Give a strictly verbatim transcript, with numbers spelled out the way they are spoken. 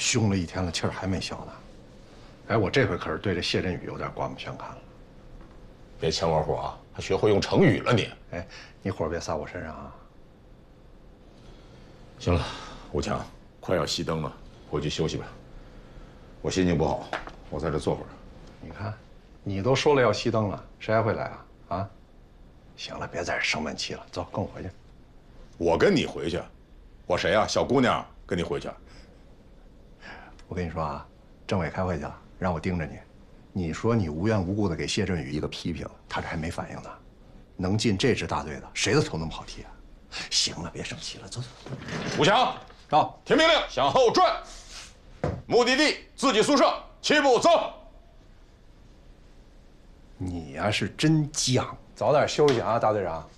凶了一天了，气儿还没消呢。哎，我这回可是对这谢振宇有点刮目相看了。 别抢我火啊！还学会用成语了你？ 哎，你火别撒我身上啊！ 行了，吴强，快要熄灯了，回去休息吧。我心情不好，我在这坐会儿。 你看，你都说了要熄灯了，谁还会来啊？啊！行了，别在这生闷气了，走，跟我回去。 我跟你回去？我谁啊？小姑娘，跟你回去？ 我跟你说啊，政委开会去了，让我盯着你。你说你无缘无故的给谢振宇一个批评，他这还没反应呢。能进这支大队的，谁的头那么好剃啊？行了，别生气了，走走。 吴强， 到， 听命令，向后转。目的地自己宿舍，齐步走。 你呀是真犟，早点休息啊，大队长。